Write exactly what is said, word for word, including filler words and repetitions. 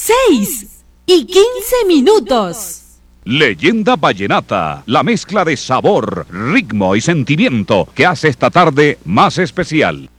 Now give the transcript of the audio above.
seis y quince minutos. Leyenda Vallenata, la mezcla de sabor, ritmo y sentimiento que hace esta tarde más especial.